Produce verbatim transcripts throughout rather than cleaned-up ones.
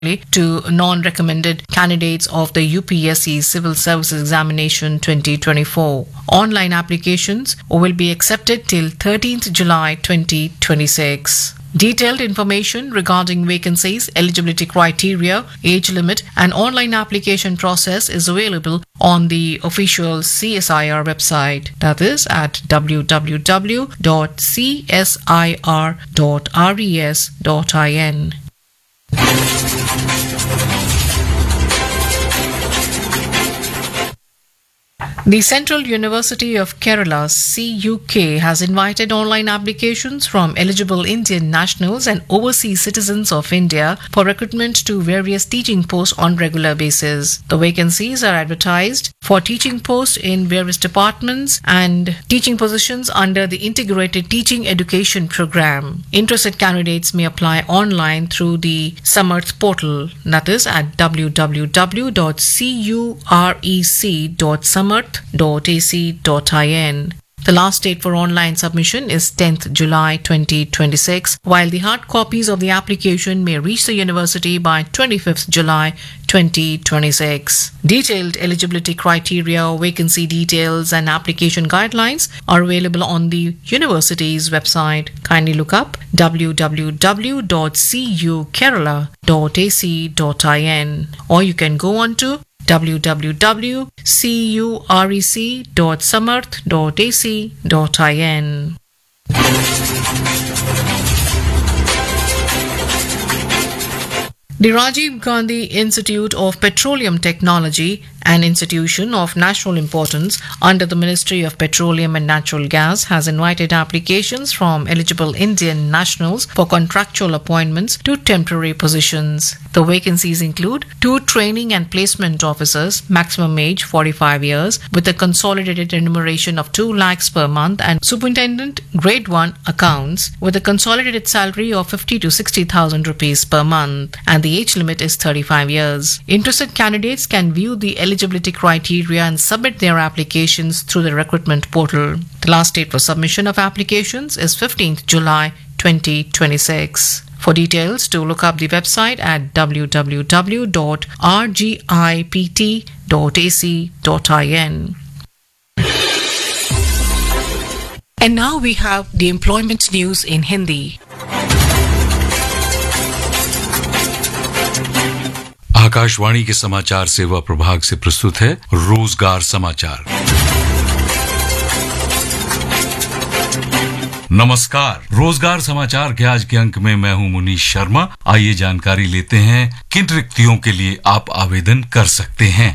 to non-recommended candidates of the U P S C Civil Service Examination twenty twenty-four. Online applications will be accepted till thirteenth July twenty twenty-six. Detailed information regarding vacancies, eligibility criteria, age limit and online application process is available on the official C S I R website, that is at w w w dot c s i r dot res dot in. The Central University of Kerala C U K has invited online applications from eligible Indian nationals and overseas citizens of India for recruitment to various teaching posts on regular basis. The vacancies are advertised for teaching posts in various departments and teaching positions under the Integrated Teaching Education Program. Interested candidates may apply online through the Samarth portal, that is at w w w dot curec dot samarth dot a c dot in. The last date for online submission is tenth July twenty twenty-six, while the hard copies of the application may reach the university by twenty-fifth July twenty twenty-six. Detailed eligibility criteria, vacancy details and application guidelines are available on the university's website. Kindly look up w w w dot c u kerala dot a c dot in, or you can go on to w w w dot curec dot samarth dot a c dot in. The Rajiv Gandhi Institute of Petroleum Technology, an institution of national importance under the Ministry of Petroleum and Natural Gas, has invited applications from eligible Indian nationals for contractual appointments to temporary positions. The vacancies include two training and placement officers, maximum age forty-five years, with a consolidated remuneration of two lakhs per month, and superintendent grade one accounts with a consolidated salary of fifty to sixty thousand rupees per month, and the age limit is thirty-five years. Interested candidates can view the eligibility criteria and submit their applications through the recruitment portal. The last date for submission of applications is fifteenth July twenty twenty-six. For details, to look up the website at w w w dot r g i p t dot a c dot in. And now we have the employment news in Hindi. Akashvani के समाचार सेवा प्रभाग से प्रस्तुत है रोजगार समाचार। नमस्कार, रोजगार समाचार के आज के अंक में मैं हूं मुनीश शर्मा। आइए जानकारी लेते हैं किन रिक्तियों के लिए आप आवेदन कर सकते हैं।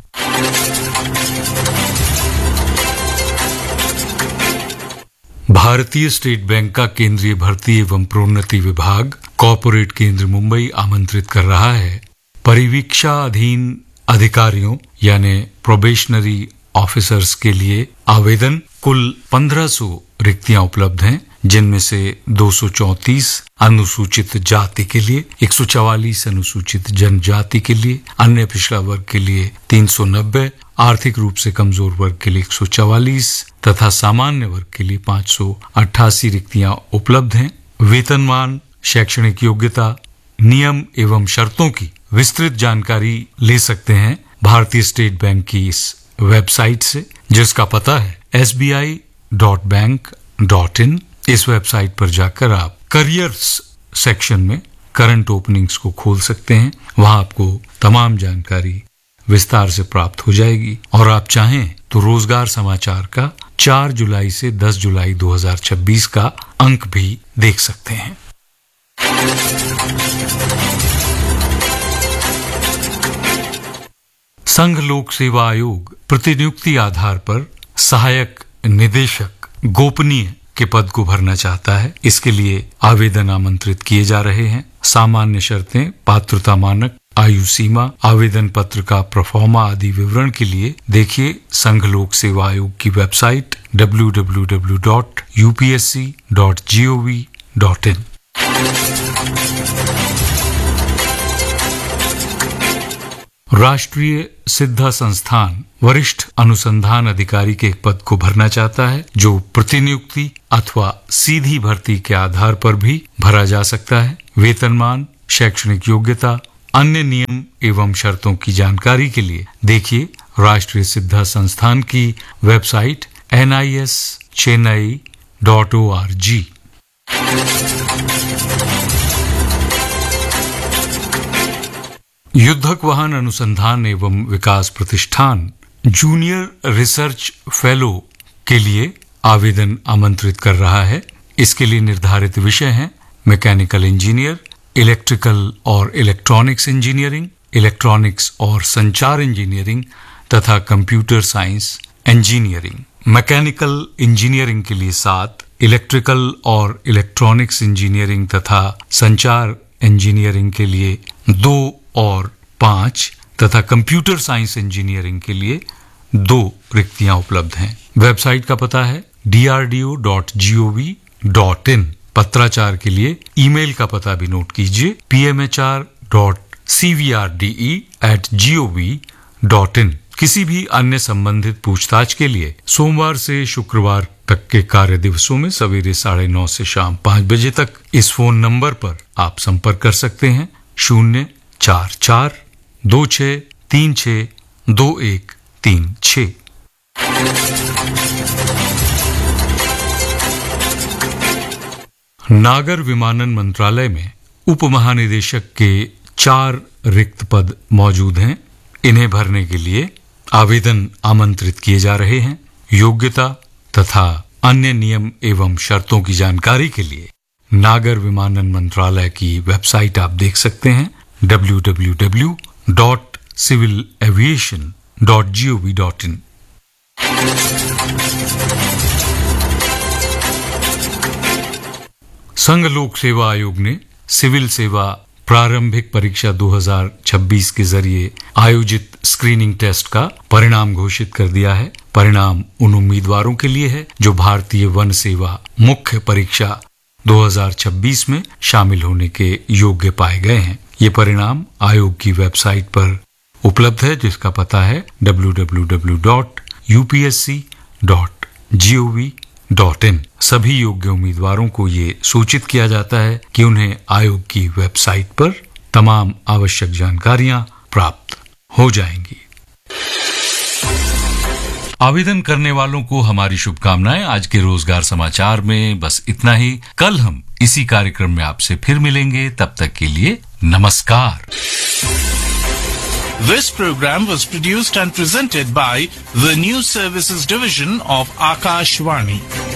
भारतीय स्टेट बैंक का केंद्रीय भर्ती एवं प्रोन्नति विभाग कॉर्पोरेट केंद्र मुंबई आमंत्रित कर रहा है। परिवीक्षाधीन अधिकारियों यानी प्रोबेशनरी ऑफिसर्स के लिए आवेदन कुल पंद्रह सौ रिक्तियां उपलब्ध हैं, जिनमें से दो सौ चौंतीस अनुसूचित जाति के लिए, एक सौ चवालीस अनुसूचित जनजाति के लिए, अन्य पिछड़ा वर्ग के लिए तीन सौ नब्बे, आर्थिक रूप से कमजोर वर्ग के लिए एक सौ चवालीस तथा सामान्य वर्ग के लिए पाँच सौ अट्ठासी रिक्तियां उपलब्ध हैं। वेतनमान, शैक्षणिक योग्यता, नियम एवं शर्तों की विस्तृत जानकारी ले सकते हैं भारतीय स्टेट बैंक की इस वेबसाइट से, जिसका पता है S B I dot bank dot in. इस वेबसाइट पर जाकर आप करियर्स सेक्शन में करंट ओपनिंग्स को खोल सकते हैं। वहां आपको तमाम जानकारी विस्तार से प्राप्त हो जाएगी और आप चाहें तो रोजगार समाचार का चार जुलाई से दस जुलाई दो हज़ार छब्बीस का अंक भी देख सकते हैं। संघ लोक सेवा आयोग प्रतिनियुक्ति आधार पर सहायक निदेशक गोपनीय के पद को भरना चाहता है। इसके लिए आवेदन आमंत्रित किए जा रहे हैं। सामान्य शर्तें, पात्रता मानक, आयु सीमा, आवेदन पत्र का प्रोफॉर्मा आदि विवरण के लिए देखिए संघ लोक सेवा आयोग की website W W W dot U P S C dot G O V dot in. राष्ट्रीय सिद्धा संस्थान वरिष्ठ अनुसंधान अधिकारी के पद को भरना चाहता है, जो प्रतिनियुक्ति अथवा सीधी भर्ती के आधार पर भी भरा जा सकता है। वेतनमान, शैक्षणिक योग्यता, अन्य नियम एवं शर्तों की जानकारी के लिए देखिए राष्ट्रीय सिद्धा संस्थान की website N I S Chennai dot O R G. युद्धक वाहन अनुसंधान एवं विकास प्रतिष्ठान जूनियर रिसर्च फेलो के लिए आवेदन आमंत्रित कर रहा है। इसके लिए निर्धारित विषय हैं मैकेनिकल इंजीनियर, इलेक्ट्रिकल और इलेक्ट्रॉनिक्स इंजीनियरिंग, इलेक्ट्रॉनिक्स और संचार इंजीनियरिंग तथा computer science engineering. Mechanical engineering के लिए सात, इलेक्ट्रिकल और इलेक्ट्रॉनिक्स इंजीनियरिंग तथा संचार इंजीनियरिंग के लिए दो और पांच तथा कंप्यूटर साइंस इंजीनियरिंग के लिए दो रिक्तियां उपलब्ध हैं। वेबसाइट का पता है D R D O dot G O V dot in. पत्राचार के लिए ईमेल का पता भी नोट कीजिए P M H R dot C we R D E eight ji O V dot in. किसी भी अन्य संबंधित पूछताछ के लिए सोमवार से शुक्रवार तक के कार्य दिवसों में सवेरे साढ़े नौ से शाम पांच बजे तक इस फोन नंबर पर आप संपर्क कर सकते हैं शून्य चार चार दो छः तीन छः दो एक तीन छः। नागर विमानन मंत्रालय में उप महानिदेशक के चार रिक्त पद मौजूद हैं। इन्हें भरने के लिए आवेदन आमंत्रित किए जा रहे हैं। योग्यता तथा अन्य नियम एवं शर्तों की जानकारी के लिए नागर विमानन मंत्रालय की वेबसाइट आप देख सकते हैं W W W dot civil aviation dot G O V dot in. संघ लोक सेवा आयोग ने सिविल सेवा प्रारंभिक परीक्षा दो हज़ार छब्बीस के जरिए आयोजित स्क्रीनिंग टेस्ट का परिणाम घोषित कर दिया है। परिणाम उन उम्मीदवारों के लिए है जो भारतीय वन सेवा मुख्य परीक्षा दो हज़ार छब्बीस में शामिल होने के योग्य पाए गए हैं। ये परिणाम आयोग की वेबसाइट पर उपलब्ध है जिसका पता है W W W dot U P S C dot G O V dot in. सभी योग्य उम्मीदवारों को ये सूचित किया जाता है कि उन्हें आयोग की वेबसाइट पर तमाम आवश्यक जानकारियां प्राप्त हो जाएंगी। आवेदन करने वालों को हमारी शुभकामनाएं। आज के रोजगार समाचार में बस इतना ही। कल हम इसी कार्यक्रम में आपसे फिर मिलेंगे। तब तक के लिए नमस्कार। This program was produced and presented by the News Services Division of Akashvani.